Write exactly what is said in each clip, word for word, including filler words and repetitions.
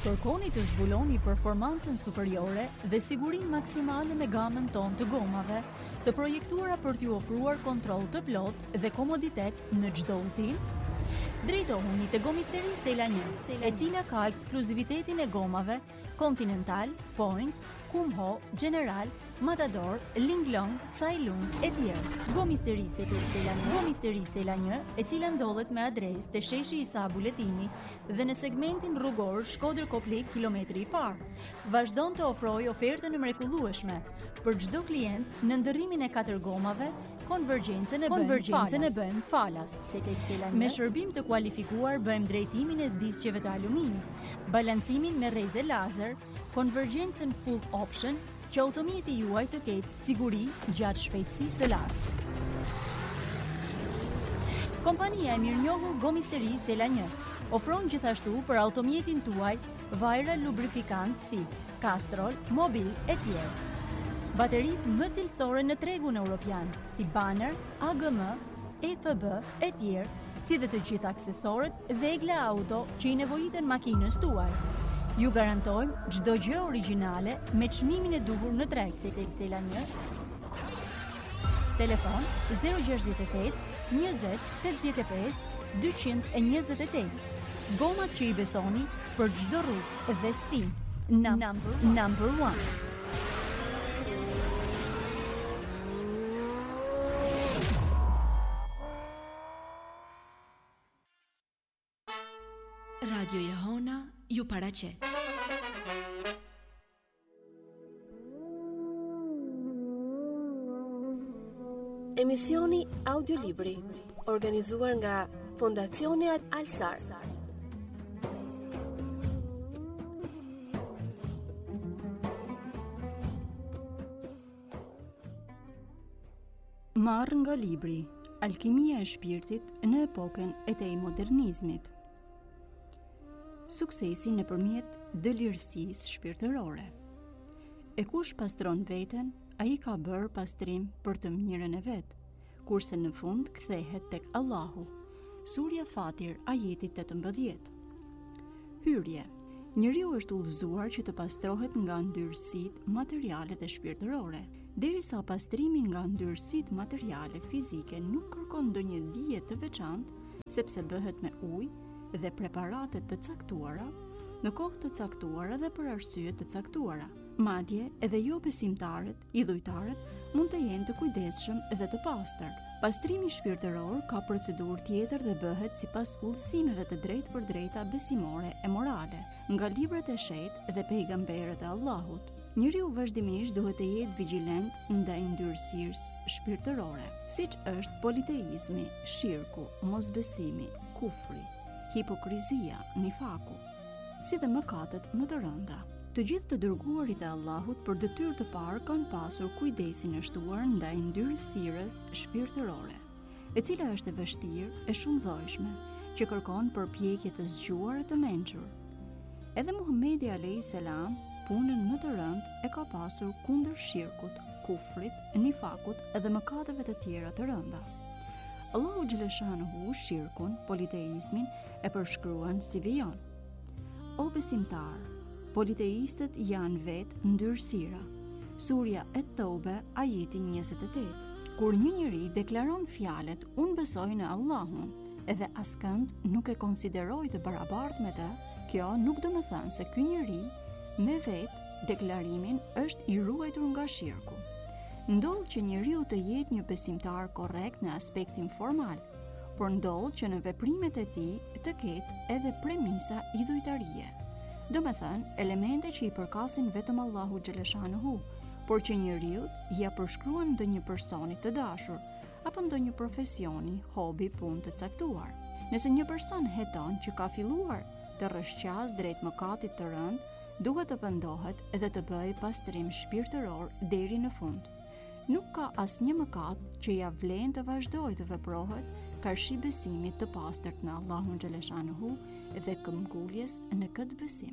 Kërkoni të zbuloni performancën superiore dhe sigurinë maksimale me gamën tonë të gomave, të projektuara për t'ju ofruar kontroll të plotë dhe komoditet në çdo udhtim. Drejtohuni te Gomisteri Sela një, e cila ka ekskluzivitetin e gomave Continental, Points, Kumho, General, Matador, Linglong, Sailung e tjerë. Gomisteri Sela një, Gomisteri Sela një, e cila ndodhet me adresë te sheshi Isa Buletini dhe në segmentin rrugor Shkodër Koplik kilometri i parë, vazhdon të ofrojë ofertën e mrekullueshme për çdo klient në ndërrimin e katër gomave. Konvergjencën e bën e bën falas. Me shërbim të kualifikuar bëjmë drejtimin e disqeve të aluminit, balancimin me rreze lazer, konvergjencën full option, që automjeti juaj të ketë siguri gjatë shpejtësisë së lartë. Kompania e mirënjohur Gomisteri Sela një ofron gjithashtu për automjetin tuaj vajra lubrifikant si Castrol, Mobil e tjerë. Baterit më cilësore në tregun europian, si Banner, A G M, E F B e tjerë, si dhe të gjitha aksesorët dhe egle auto që i nevojiten makinës tuaj. Ju garantojmë çdo gjë origjinale me çmimin e duhur në treg. Sela një. Telefon zero gjasht e tetë, njëzet, tetëdhjetë e pesë, dyqind e njëzet e tetë. Gomat që i besoni për çdo rrugë dhe stil. Number, number one. Radio Jehona ju paraqet. Emisioni audiolibri organizuar nga Fondacioni Al-Sar. Marr nga libri Alkimia e shpirtit në epokën e te modernizmit. Suksesi nëpërmjet dëlirësisë shpirtërore. E kush pastron veten, ai ka bërë pastrim për të mirën e vet, kurse në fund kthehet tek Allahu. Surja Fatir, ajeti tetëmbëdhjetë. Hyrje. Njeriu është udhëzuar që të pastrohet nga ndyrësitë materiale dhe shpirtërore, derisa pastrimi nga ndyrësitë materiale fizike nuk kërkon ndonjë dije të veçantë, sepse bëhet me ujë dhe preparate të caktuara, në kohë të caktuara dhe për arsye të caktuara. Madje edhe jo besimtarët, idhujtarët, mund të jenë të kujdesshëm dhe të pastër. Pastrimi shpirtëror ka procedurë tjetër dhe bëhet sipas udhësimeve të drejtë për drejta besimore e morale, nga librat e shenjtë dhe pejgamberët e Allahut. Njeriu vazhdimisht duhet të jetë vigjilent ndaj ndyrësisë shpirtërore, siç është politeizmi, shirku, mosbesimi, kufri, hipokrizia, nifaku, si dhe mëkatet më të rënda. Të gjithë të dërguarit e Allahut për detyrë të parë kanë pasur kujdesin e shtuar ndaj ndyrësirës shpirtërore, e cila është e vështirë e shumëdhojshme, që kërkon përpjekje të zgjuar e të mençur. Edhe Muhamedi alayhis salam punën më të rëndë e ka pasur kundër shirkut, kufrit, nifakut dhe mëkateve të tjera të rënda. Allahu xhaleshanuhu shirkun, politeizmin e përshkruan si vijon. O besimtar, politeistët janë vetë ndyrësira. Surja Et-Taube, ajeti njëzet e tetë. Kur një njeri deklaron fjalet unë besoj në Allahun edhe askënd nuk e konsideroj të barabartë me të, kjo nuk do më thënë se ky njeri me vetë deklarimin është i ruajtur nga shirku. Ndodh që njeriu të jetë një besimtar korrekt në aspektin formal, por ndodh që në veprimet e tij të ketë edhe premisa idhujtarie. Do me thënë, elemente që i përkasin vetëm Allahu xhaleshanuhu, por që njeriut ja përshkruan ndonjë personit të dashur, apo ndonjë profesioni, hobi, punë të caktuar. Nëse një person heton që ka filluar të rrëshqas drejt mëkatit të rënd, duhet të pendohet dhe të bëjë pastrim shpirtëror deri në fund. Nuk ka asnjë mëkat që ja vlen të vazhdojë të veprohet karshi besimit të pastërt në Allahun xhaleshanuhu dhe këmbguljes në këtë besim.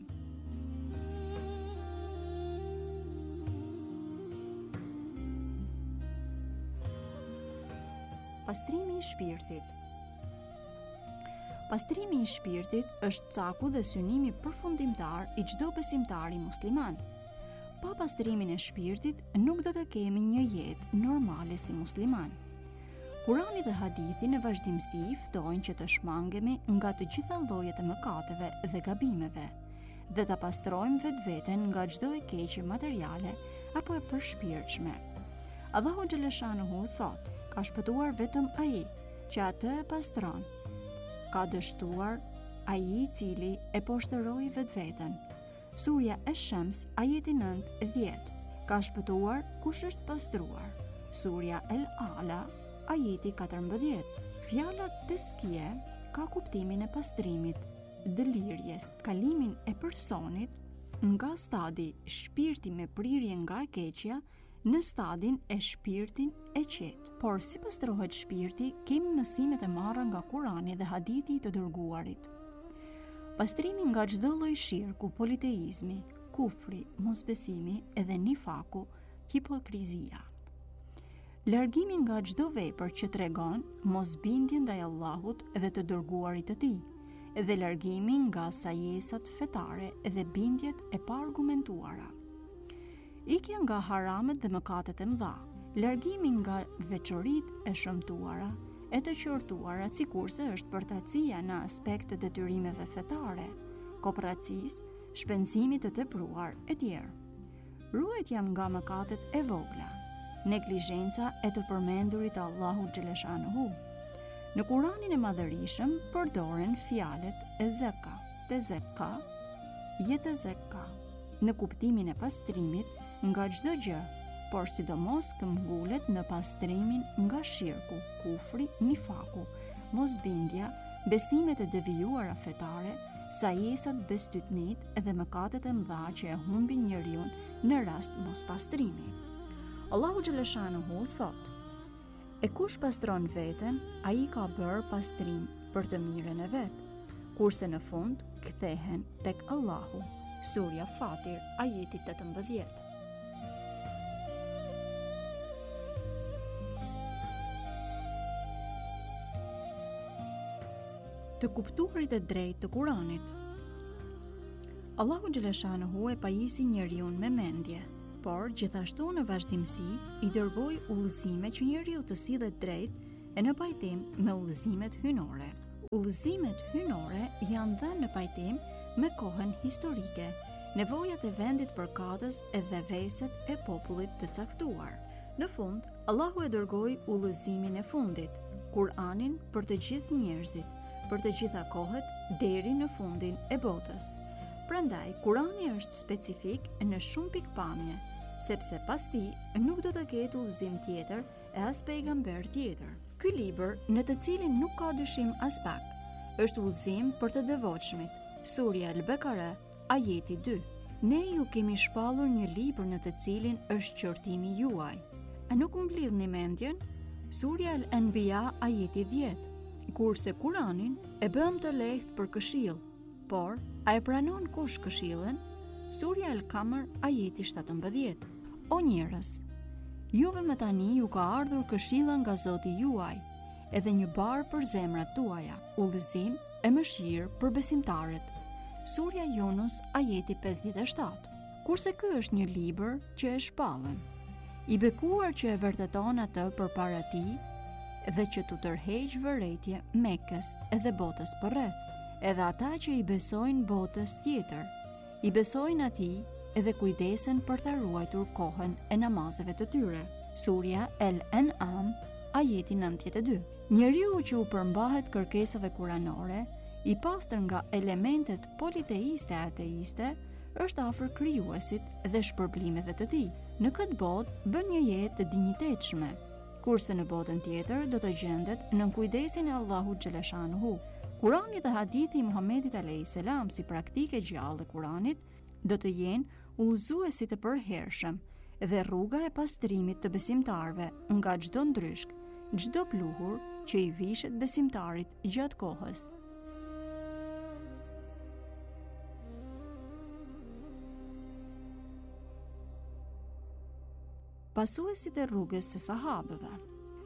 Pastrimi i shpirtit. Pastrimi i shpirtit është caku dhe synimi përfundimtar i çdo besimtari musliman. Pa pastrimin e shpirtit nuk do të kemi një jetë normale si musliman. Kurani dhe hadithi në vazhdimsi ftojnë që të shmangemi nga të gjitha llojet e mëkateve dhe gabimeve dhe ta pastrojmë vetveten nga çdo e keqje materiale apo e përshpirtshme. Allahu xhaleshanuhu thot, ka shpëtuar vetëm ai që atë e pastron. Ka dështuar ai i cili e poshtëroi vetveten. Surja Esh-Shams, ajeti nëntë e dhjetë. Ka shpëtuar kush është pastruar. Surja El-Ala, ajeti katërmbëdhjetë. Fjala teskie ka kuptimin e pastrimit, dëlirjes, kalimin e personit nga stadi shpirti me prirje nga e keqja në stadin e shpirtin e qetë. Por si pastrohet shpirti, kemi mësimet e marra nga Kurani dhe hadithi të dërguarit. Pastrimi nga çdo lloj shirku, politeizmi, kufri, mosbesimi edhe nifaku, hipokrizia. Largimi nga çdo vepër që tregon mosbindje ndaj Allahut dhe të dërguarit të tij, dhe largimi nga sajesat fetare dhe bindjet e paargumentuara. Ikja nga haramet dhe mëkatet e mëdha, largimi nga veçoritë e shëmtuara, e të qortuara, sikurse është përtacia në aspekt të detyrimeve fetare, kooperacisë, shpenzimit të tepruar e tjerë. Ruajtja nga mëkatet e vogla, neglizhenca e të përmendurit të Allahut xhaleshanuhu. Në Kuranin e Madhërisëm përdoren fjalët e zeka, te zeka, jete zeka, në kuptimin e pastrimit nga çdo gjë, por sidomos këmbgullet në pastrimin nga shirku, kufri, nifaku, mosbindja, besimet e devijuara fetare, sajesat bestytnit dhe mëkatet e mëdha që e humbin njeriu në rast mospastrimi. Allahu xhaleshanuhu thot: E kush pastron veten, ai ka bërë pastrim për të mirën e vet, kurse në fund kthehen tek Allahu. Surja Fatir, ajeti tetëmbëdhjetë. Të kuptuarit e drejtë të Kuranit. Allahu xhaleshanuhu e pajisi njeriu me mendje, por gjithashtu në vazhdimsi i dërgoi udhëzime që njeriu të sillet drejt e në pajtim me udhëzimet hyjnore. Udhëzimet hyjnore janë dhënë në pajtim me kohën historike, nevojat e vendit përkatës edhe veset e popullit të caktuar. Në fund, Allahu e dërgoi udhëzimin e fundit, Kur'anin për të gjithë njerëzit, për të gjitha kohët deri në fundin e botës. Prandaj, Kurani është specifik në shumë pikpamje, sepse pas tij nuk do të ketë udhëzim tjetër e as pejgamber tjetër. Ky libër, në të cilin nuk ka dyshim as pak, është udhëzim për të devotshmit. Surja Al-Bekare, ajeti dy. Ne ju kemi shpallur një libër në të cilin është qortimi juaj. A nuk mblidhni mendjen? Surja Al-Anbiya, ajeti dhjetë. Kurse Kuranin e bëm të lehtë për këshill, por a e pranon kush këshillën? Surja El-Kamr, ajeti shtatëmbëdhjetë. O njerëz, juve më tani ju ka ardhur këshilla nga Zoti juaj, edhe një barë për zemrat tuaja, udhëzim e mëshirë për besimtarët. Surja Yunus, ajeti pesëdhjetë e shtatë. Kurse ky është një libër që e shpallën, i bekuar që e vërteton atë përpara tij, dhe që tu tërheq vërejtje Mekës edhe botës përreth, edhe ata që i besojnë botës tjetër, i besojnë atij edhe kujdesen për ta ruajtur kohën e namazeve të tyre. Surja El-An'am, ajeti nëntëdhjetë e dy. Njeriu që u përmbahet kërkesave kuranore, i pastër nga elementet politeiste e ateiste, është afër krijuesit dhe shpërblimeve të tij. Në këtë botë bën një jetë të dinjitetshme, kurse në botën tjetër do të gjendet në kujdesin e Allahut xhaleshanuhu. Kurani dhe hadithi i Muhamedit alayhis salam si praktike gjallë e Kuranit do të jenë udhëzuesi të përhershëm dhe rruga e pastrimit të besimtarëve nga çdo ndryshk, çdo pluhur që i vishet besimtarit gjatë kohës. Pasuesit e rrugës së sahabëve.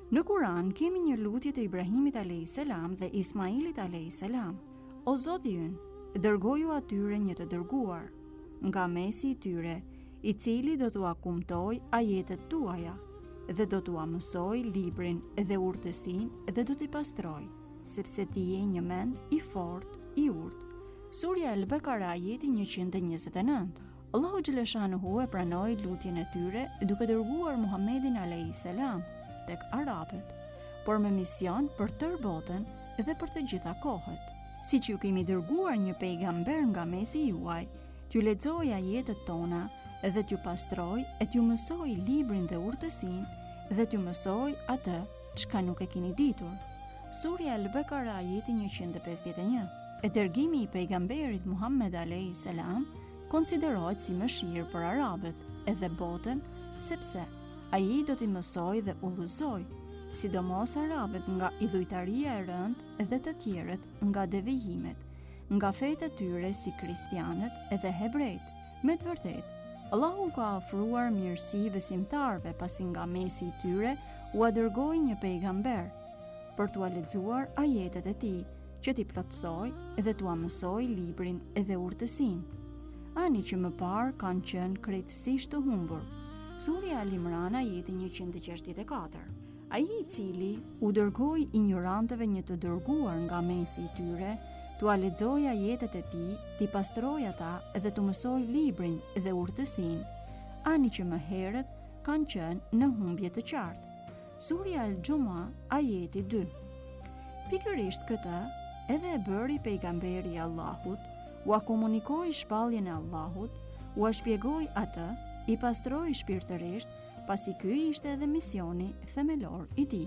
Në Kur'an kemi një lutje të Ibrahimit alayhis salam dhe Ismailit alayhis salam. O Zoti ynë, dërgoju atyre një të dërguar nga mesi i tyre, i cili do t'ua kumtoj ajetet tuaja dhe do t'ua mësoj librin dhe urtësinë dhe do t'i pastroj, sepse ti je një mend i fortë, i urtë. Surja Al-Bekara ajeti njëqind e njëzet e nëntë. Allahu xhaleshanuhu e pranoi lutjen e tyre duke dërguar Muhammedin alayhis salam tek arabët, por me mision për tërë botën dhe për të gjitha kohët. Siç ju kemi dërguar një pejgamber nga mesi juaj, t'ju lexoj ajetet tona dhe t'ju pastroj e t'ju mësoj librin dhe urtësinë dhe t'ju mësoj atë çka nuk e keni ditur. Surja Al-Bekara ajeti njëqind e pesëdhjetë e një. E dërgimi i pejgamberit Muhammed alayhis salam konsiderohet si mëshirë për arabët edhe botën, sepse ai do t'i mësoj dhe udhëzoj, sidomos arabët nga idhujtaria e rëndë dhe të tjerët nga devijimet, nga fetë e tyre si kristianët edhe hebrejt. Me të vërtetë, Allahu ka ofruar mirësi besimtarve pasi nga mesi i tyre u dërgoi një pejgamber për t'u lexuar ajetet e tij, që t'i plotësoj dhe t'u mësoj librin edhe urtësinë. Ani që më parë kanë qenë krejtësisht të humbur. Surja Al-Imran ajeti njëqind e gjashtëdhjetë e katër. Ai i cili u dërgoi ignorantëve një të dërguar nga mesi i tyre, t'u lexoj ajetet e tij, t'i pastroj ata dhe t'u mësoj librin dhe urtësinë, ani që më herët kanë qenë në humbje të qartë. Surja Al-Gjuma ajeti dy. Pikërisht këtë edhe e bëri pejgamberi i Allahut, u komunikoi shpalljen e Allahut, u shpjegoi atë, i pastroi shpirtërisht, pasi ky ishte edhe misioni themelor i tij.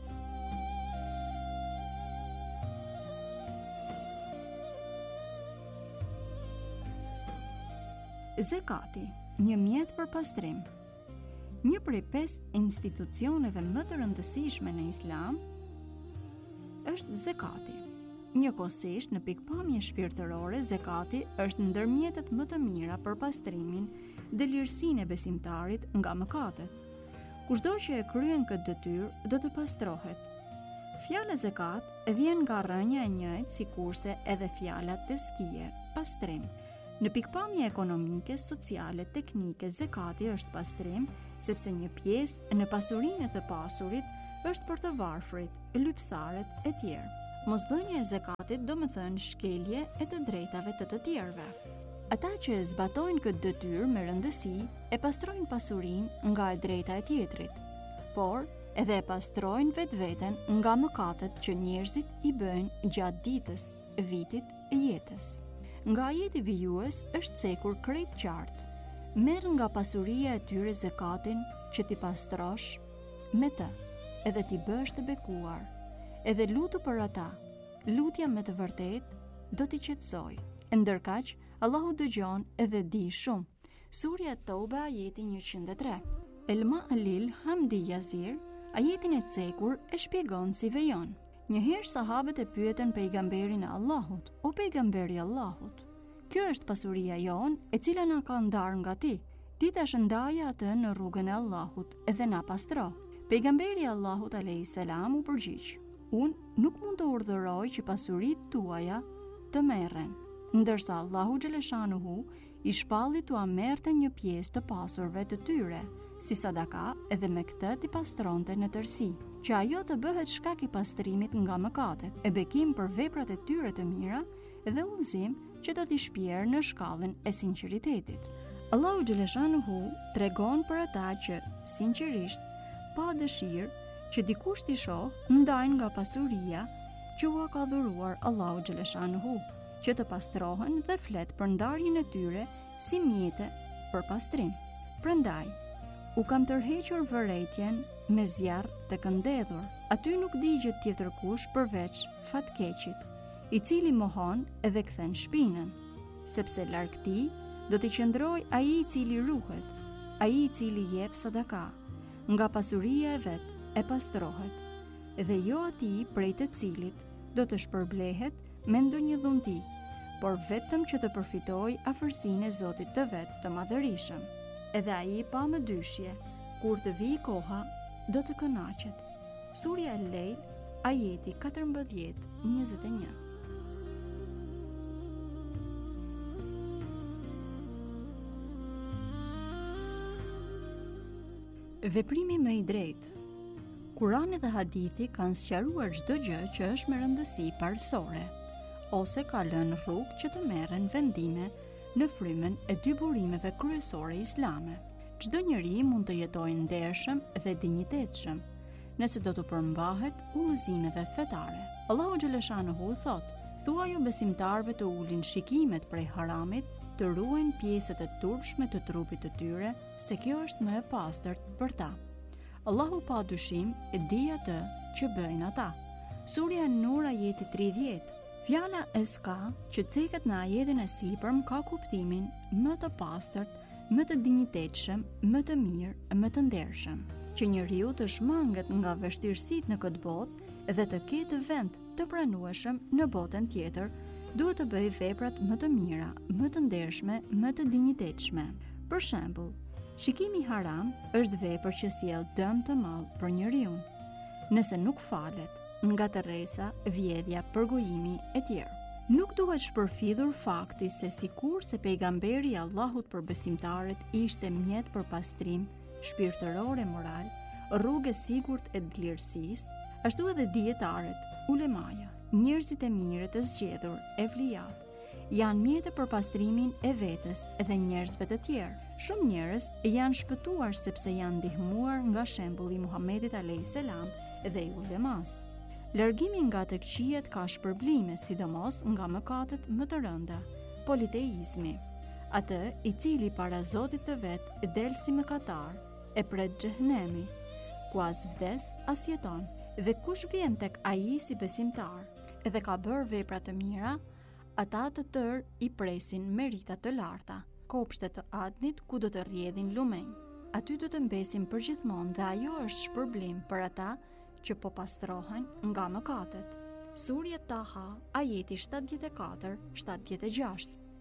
Zekati, një mjet për pastrim. Një prej pesë institucioneve më të rëndësishme në Islam është zekati. Njëkohësisht, në pikpamje shpirtërore, zekati është ndër mjetet më të mira për pastrimin dhe lirësinë e besimtarit nga mëkatet. Kushdo që e kryen këtë detyrë, do të pastrohet. Fjala zekat e vjen nga rënja e njëjtë sikurse edhe fjala teskije, pastrim. Në pikpamje ekonomike, sociale, teknike, zekati është pastrim, sepse një pjesë në pasurinë e të pasurit është për të varfrit, lypsarët e tjerë. Mosdhënia e zekatit do më thënë shkelje e të drejtave të të tjerëve. Ata që zbatojnë këtë detyrë me rëndësi e pastrojnë pasurinë nga e drejta e tjetrit, por edhe e pastrojnë vetveten nga mëkatet që njerëzit i bëjnë gjatë ditës, vitit e jetës. Nga ajeti vijues është cekur krejt qartë. Merr nga pasuria e tyre zekatin që ti pastrosh me të, edhe ti bësh të bekuar. Edhe lutu për ata, lutja me të vërtet do t'i qetësoj. Ndërkaq, Allahu dëgjon edhe di shumë. Surja Toba ajeti njëqind e tre. Elma Alil Hamdi Yazir, ajetin e cekur e shpjegon si vejon. Njëherë sahabët e pyetën pejgamberin e Allahut, o pejgamberi i Allahut, kjo është pasuria jon e cila na ka ndarë nga ti, ti tash ndaje atë në rrugën e Allahut edhe na pastro. Pejgamberi i Allahut alayhis salam u përgjigj: unë nuk mund të urdhëroj që pasurit tuaja të merren, ndërsa Allahu xhaleshanuhu i shpalli t'ua merrte një pjesë të pasurve të tyre, si sadaka edhe me këtë t'i pastronte në tërësi, që ajo të bëhet shkak i pastrimit nga mëkatet, e bekim për veprat e tyre të mira dhe udhëzim që do t'i shpjerë në shkallën e sinqeritetit. Allahu xhaleshanuhu tregon për ata që sinqerisht pa dëshirë që dikush t'i shoh ndajnë nga pasuria që u ka dhuruar Allahu xhaleshanuhu, që të pastrohen dhe flet për ndarjen e tyre si mjete për pastrim. Prandaj, u kam tërhequr vërejtjen me zjarr të këndedhur. Aty nuk digjet tjetër kush përveç fatkeqit, i cili mohon edhe kthen shpinën, sepse larg tij do të qëndroj ai i cili ruhet, ai i cili jep sadaka, nga pasuria e vet e pastrohet, dhe jo atij prej të cilit do të shpërblehet me ndonjë dhunti, por vetëm që të përfitoj afërsinë e Zotit të vet të madhërisëm. Edhe ai pa më dyshje, kur të vijë koha, do të kënaqet. Surja El-Lejl, ajeti katërmbëdhjetë njëzet e një. Veprimi më i drejtë. Kurani dhe hadithi kanë sqaruar çdo gjë që është me rëndësi parësore, ose ka lënë rrugë që të merren vendime në frymën e dy burimeve kryesore islame. Çdo njeri mund të jetojë ndershëm dhe dinjitetshëm, nëse do të përmbahet udhëzimeve fetare. Allahu xhaleshanuhu thot: "Thuaj ju besimtarëve të ulin shikimet prej haramit, të ruajnë pjesët e turpshme të trupit të tyre, se kjo është më e pastërt për ta. Allahu pa dyshim e di atë që bëjnë ata." Surja An-Nur ajeti tridhjetë. Fjala eska që ceket në ajetin e sipërm ka kuptimin më të pastërt, më të dinjitetshëm, më të mirë, më të ndershëm. Që njeriu të shmanget nga vështirësitë në këtë botë dhe të ketë vend të pranueshëm në botën tjetër, duhet të bëjë veprat më të mira, më të ndershme, më të dinjitetshme. Për shembull, shikimi haram është vepër që sjell dëm të madh për njeriu. Nëse nuk falet, nga tërresa, vjedhja, përgojimi e tjerë. Nuk duhet shpërfidhur fakti se sikur se pejgamberi i Allahut për besimtarët ishte mjet për pastrim shpirtëror e moral, rrugë e sigurt e vlerësisë, ashtu edhe dietarët, ulemaja, njerëzit e mirë të zgjedhur, e vlijat, janë mjete për pastrimin e vetes dhe njerëzve të tjerë. Shumë njerëz janë shpëtuar sepse janë ndihmuar nga shembulli i Muhamedit alayhis salam dhe i ulemas. Largimi nga të këqijet ka shpërblime, sidomos nga mëkatet më të rënda, politeizmi. Atë i cili para Zotit të vet del si mëkatar, e pret xhehenemi, ku as vdes as jeton, dhe kush vjen tek ai si besimtar edhe ka bërë vepra të mira, ata të tërë i presin merita të larta, kopshtet të Adnit ku do të rrjedhin lumenj. Aty do të mbesin përgjithmonë dhe ajo është shpërblim për ata që po pastrohen nga mëkatet. Surja Taha, ajeti shtatëdhjetë e katër shtatëdhjetë e gjashtë.